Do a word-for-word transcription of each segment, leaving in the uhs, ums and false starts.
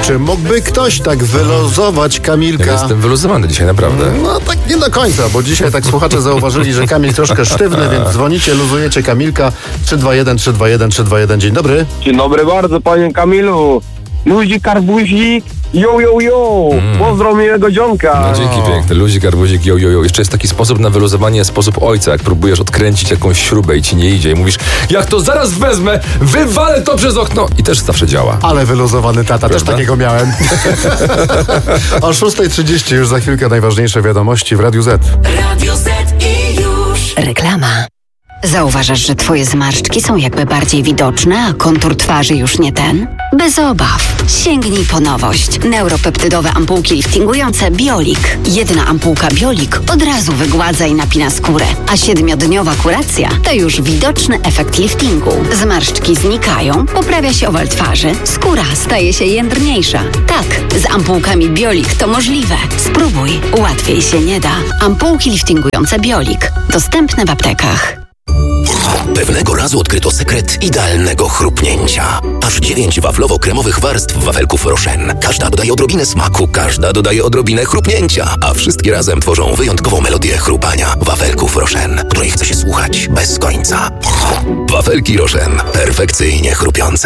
Czy mógłby ktoś tak wyluzować Kamilka? Ja jestem wyluzowany dzisiaj, naprawdę. No tak nie do końca, bo dzisiaj tak słuchacze zauważyli, że Kamil troszkę sztywny, więc dzwonicie, luzujecie Kamilka. trzy dwa jeden, trzy dwa jeden, trzy dwa jeden. Dzień dobry. Dzień dobry bardzo, panie Kamilu. Luzik, arbuzik, jo, jo, jo. Mm. Pozdro miłego dzionka. No dzięki piękne. Luzik, arbuzik, jo, jo, jo. Jeszcze jest taki sposób na wyluzowanie, sposób ojca, jak próbujesz odkręcić jakąś śrubę i ci nie idzie i mówisz, jak to zaraz wezmę, wywalę to przez okno. I też zawsze działa. Ale wyluzowany tata, Prawda? też takiego miałem. O szósta trzydzieści już za chwilkę najważniejsze wiadomości w Radiu Z. Radio Z i już. Reklama. Zauważasz, że twoje zmarszczki są jakby bardziej widoczne, a kontur twarzy już nie ten? Bez obaw. Sięgnij po nowość. Neuropeptydowe ampułki liftingujące Biolik. Jedna ampułka Biolik od razu wygładza i napina skórę, a siedmiodniowa kuracja to już widoczny efekt liftingu. Zmarszczki znikają, poprawia się owal twarzy, skóra staje się jędrniejsza. Tak, z ampułkami Biolik to możliwe. Spróbuj, łatwiej się nie da. Ampułki liftingujące Biolik. Dostępne w aptekach. Pewnego razu odkryto sekret idealnego chrupnięcia. Aż dziewięć waflowo-kremowych warstw wafelków Rochen. Każda dodaje odrobinę smaku, każda dodaje odrobinę chrupnięcia, a wszystkie razem tworzą wyjątkową melodię chrupania wafelków Rochen, której chce się słuchać bez końca. Wafelki Rochen. Perfekcyjnie chrupiące.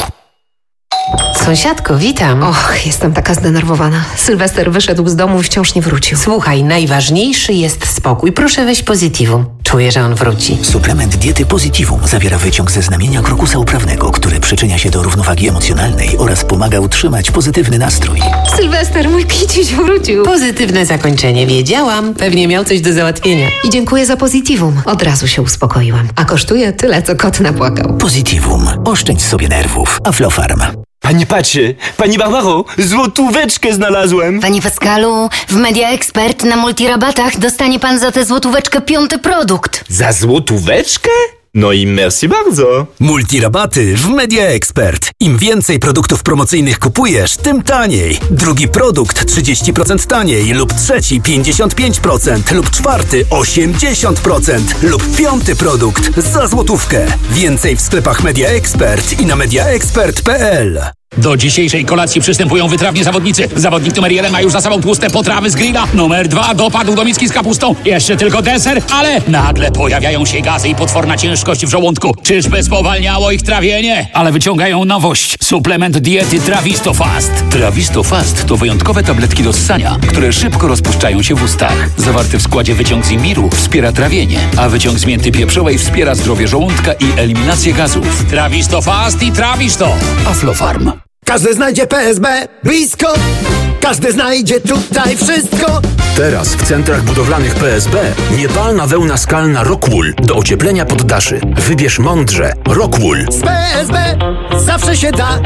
Sąsiadko, witam. Och, jestem taka zdenerwowana. Sylwester wyszedł z domu i wciąż nie wrócił. Słuchaj, najważniejszy jest spokój. Proszę weź Positivum. Czuję, że on wróci. Suplement diety Positivum zawiera wyciąg ze znamienia krokusa uprawnego, który przyczynia się do równowagi emocjonalnej oraz pomaga utrzymać pozytywny nastrój. Sylwester, mój kiciuś wrócił. Pozytywne zakończenie. Wiedziałam. Pewnie miał coś do załatwienia. I dziękuję za Positivum. Od razu się uspokoiłam. A kosztuje tyle, co kot napłakał. Positivum. Oszczędź sobie nerwów. Aflofarm. Panie Pacie, pani Barbaro, złotóweczkę znalazłem. Panie Pascalu, w Media Expert na multirabatach dostanie pan za tę złotóweczkę piąty produkt. Za złotóweczkę? No i merci bardzo. Multirabaty w Media Expert. Im więcej produktów promocyjnych kupujesz, tym taniej. Drugi produkt trzydzieści procent taniej lub trzeci pięćdziesiąt pięć procent lub czwarty osiemdziesiąt procent lub piąty produkt za złotówkę. Więcej w sklepach Media Expert i na mediaexpert kropka p l. Do dzisiejszej kolacji przystępują wytrawni zawodnicy. Zawodnik numer jeden ma już za sobą tłuste potrawy z grilla. Numer dwa dopadł do miski z kapustą. Jeszcze tylko deser, ale nagle pojawiają się gazy i potworna ciężkość w żołądku. Czyżby spowalniało ich trawienie? Ale wyciągają nowość. Suplement diety Trawisto Fast. Trawisto Fast to wyjątkowe tabletki do ssania, które szybko rozpuszczają się w ustach. Zawarty w składzie wyciąg z imbiru wspiera trawienie, a wyciąg z mięty pieprzowej wspiera zdrowie żołądka i eliminację gazów. Trawisto Fast i Trawisto. Aflofarm. Każdy znajdzie P S B blisko. Każdy znajdzie tutaj wszystko. Teraz w centrach budowlanych P S B niepalna wełna skalna Rockwool do ocieplenia poddaszy. Wybierz mądrze. Rockwool. Z P S B zawsze się da.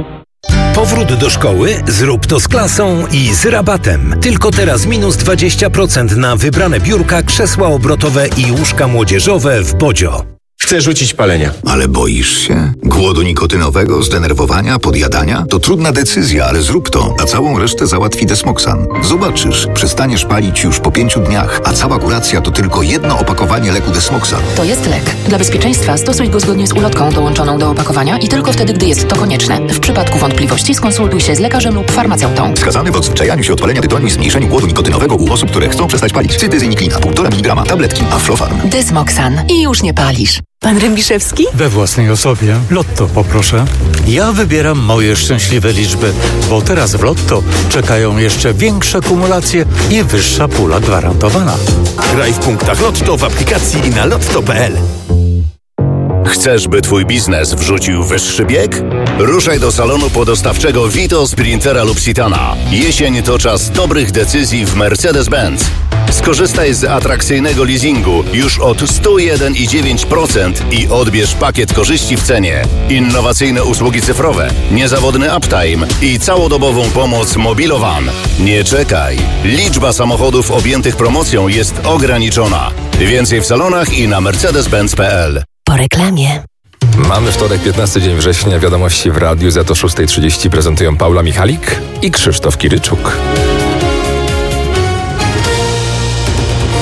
Powrót do szkoły? Zrób to z klasą i z rabatem. Tylko teraz minus dwadzieścia procent na wybrane biurka, krzesła obrotowe i łóżka młodzieżowe w Bodzio. Chcę rzucić palenia. Ale boisz się? Głodu nikotynowego, zdenerwowania, podjadania? To trudna decyzja, ale zrób to, a całą resztę załatwi Desmoxan. Zobaczysz, przestaniesz palić już po pięciu dniach, a cała kuracja to tylko jedno opakowanie leku Desmoxan. To jest lek. Dla bezpieczeństwa stosuj go zgodnie z ulotką dołączoną do opakowania i tylko wtedy, gdy jest to konieczne. W przypadku wątpliwości skonsultuj się z lekarzem lub farmaceutą. Wskazany w odzwyczajaniu się od palenia tytoniu i zmniejszeniu głodu nikotynowego u osób, które chcą przestać palić. Cytyzyniklina, półtora miligrama, tabletki, Aflofarm. Desmoxan. I już nie palisz. Pan Rębiszewski? We własnej osobie. Lotto poproszę. Ja wybieram moje szczęśliwe liczby, bo teraz w Lotto czekają jeszcze większe kumulacje i wyższa pula gwarantowana. Graj w punktach Lotto w aplikacji i na lotto kropka p l. Chcesz, by twój biznes wrzucił wyższy bieg? Ruszaj do salonu podostawczego Vito, Sprintera lub Citana. Jesień to czas dobrych decyzji w Mercedes-Benz. Skorzystaj z atrakcyjnego leasingu już od sto jeden i dziewięć procent i odbierz pakiet korzyści w cenie. Innowacyjne usługi cyfrowe, niezawodny uptime i całodobową pomoc Mobilowan. Nie czekaj. Liczba samochodów objętych promocją jest ograniczona. Więcej w salonach i na mercedes benz kropka p l. Po reklamie. Mamy wtorek, piętnasty dzień września. Wiadomości w radiu za to szósta trzydzieści prezentują Paula Michalik i Krzysztof Kiryczuk.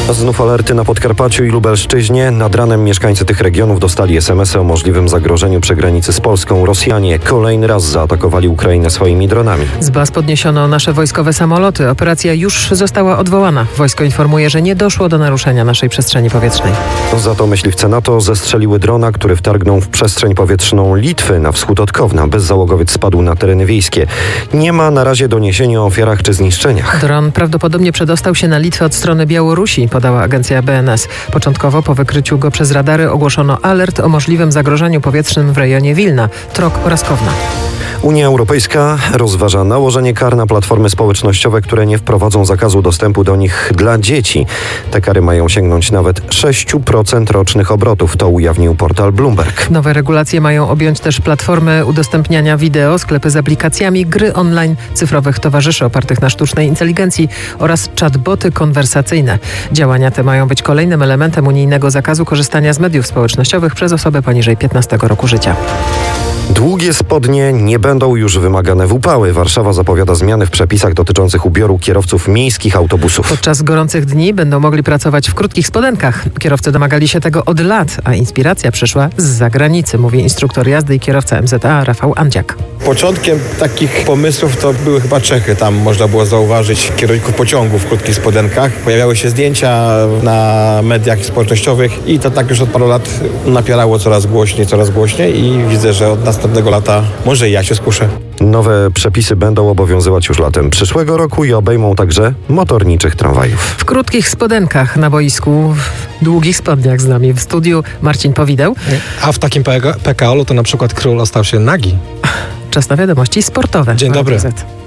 Znów alerty na Podkarpaciu i Lubelszczyźnie. Nad ranem mieszkańcy tych regionów dostali es em esy o możliwym zagrożeniu przy granicy z Polską. Rosjanie kolejny raz zaatakowali Ukrainę swoimi dronami. Z baz podniesiono nasze wojskowe samoloty. Operacja już została odwołana. Wojsko informuje, że nie doszło do naruszenia naszej przestrzeni powietrznej. Za to myśliwce NATO zestrzeliły drona, który wtargnął w przestrzeń powietrzną Litwy na wschód od Kowna. Bezzałogowiec spadł na tereny wiejskie. Nie ma na razie doniesień o ofiarach czy zniszczeniach. Dron prawdopodobnie przedostał się na Litwę od strony Białorusi, podała agencja B N S. Początkowo po wykryciu go przez radary ogłoszono alert o możliwym zagrożeniu powietrznym w rejonie Wilna, Trok oraz Kowna. Unia Europejska rozważa nałożenie kar na platformy społecznościowe, które nie wprowadzą zakazu dostępu do nich dla dzieci. Te kary mają sięgnąć nawet sześć procent rocznych obrotów, to ujawnił portal Bloomberg. Nowe regulacje mają objąć też platformy udostępniania wideo, sklepy z aplikacjami, gry online, cyfrowych towarzyszy opartych na sztucznej inteligencji oraz chatboty konwersacyjne. Działania te mają być kolejnym elementem unijnego zakazu korzystania z mediów społecznościowych przez osoby poniżej piętnastego roku życia. Długie spodnie nie będą już wymagane w upały. Warszawa zapowiada zmiany w przepisach dotyczących ubioru kierowców miejskich autobusów. Podczas gorących dni będą mogli pracować w krótkich spodenkach. Kierowcy domagali się tego od lat, a inspiracja przyszła z zagranicy, mówi instruktor jazdy i kierowca M Z A Rafał Andziak. Początkiem takich pomysłów to były chyba Czechy. Tam można było zauważyć kierowników pociągów w krótkich spodenkach. Pojawiały się zdjęcia na mediach społecznościowych i to tak już od paru lat napierało coraz głośniej, coraz głośniej i widzę, że od następnego lata może i ja się skuszę. Nowe przepisy będą obowiązywać już latem przyszłego roku i obejmą także motorniczych tramwajów. W krótkich spodenkach na boisku, w długich spodniach z nami w studiu Marcin Powideł. A w takim P K O-lu to na przykład król ostał się nagi. Czas na wiadomości sportowe. Dzień dobry.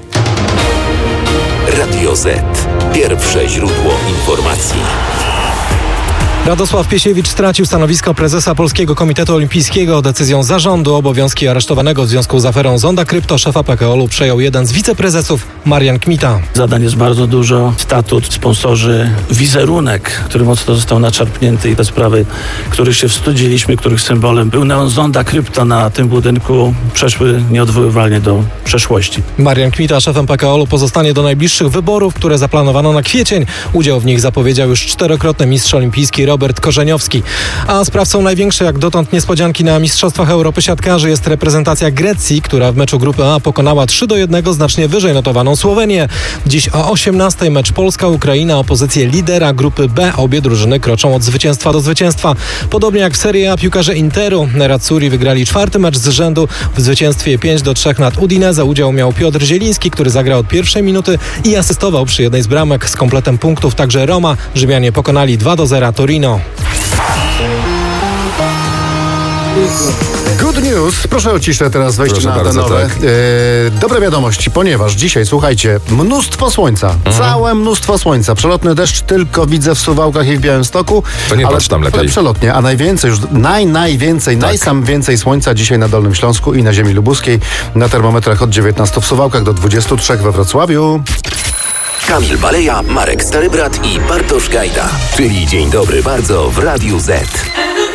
Radio Z. Pierwsze źródło informacji. Radosław Piesiewicz stracił stanowisko prezesa Polskiego Komitetu Olimpijskiego. Decyzją zarządu obowiązki aresztowanego w związku z aferą Zonda Krypto szefa P K O-lu przejął jeden z wiceprezesów, Marian Kmita. Zadań jest bardzo dużo. Statut, sponsorzy, wizerunek, który mocno został naczarpnięty i te sprawy, których się wstydziliśmy, których symbolem był neon Zonda Krypto na tym budynku, przeszły nieodwoływalnie do przeszłości. Marian Kmita szefem P K O-lu pozostanie do najbliższych wyborów, które zaplanowano na kwiecień. Udział w nich zapowiedział już czterokrotny mistrz olimpijski Robert Korzeniowski. A sprawcą największej jak dotąd niespodzianki na Mistrzostwach Europy siatkarzy jest reprezentacja Grecji, która w meczu grupy A pokonała trzy do jednego znacznie wyżej notowaną Słowenię. Dziś o osiemnastej mecz Polska-Ukraina o pozycję lidera grupy B. Obie drużyny kroczą od zwycięstwa do zwycięstwa. Podobnie jak w Serie A piłkarze Interu. Nerazzurri wygrali czwarty mecz z rzędu w zwycięstwie pięć do trzech nad Udinese. Udział miał Piotr Zieliński, który zagrał od pierwszej minuty i asystował przy jednej z bramek. Z kompletem punktów także Roma. Rzymianie pokonali dwa do zera Torino. Good news. Proszę o ciszę teraz, wejście Proszę na bardzo, antenowe. tak. E, dobre wiadomości, ponieważ dzisiaj, słuchajcie, mnóstwo słońca. Mhm. Całe mnóstwo słońca. Przelotny deszcz tylko widzę w Suwałkach i w Białymstoku. To nie ale, patrz tam lepiej. Ale przelotnie, a najwięcej, już naj, najwięcej, tak. najsam więcej słońca dzisiaj na Dolnym Śląsku i na ziemi lubuskiej. Na termometrach od dziewiętnastu w Suwałkach do dwudziestu trzech we Wrocławiu. Kamil Baleja, Marek Starybrat i Bartosz Gajda. Czyli Dzień Dobry Bardzo w Radiu Z.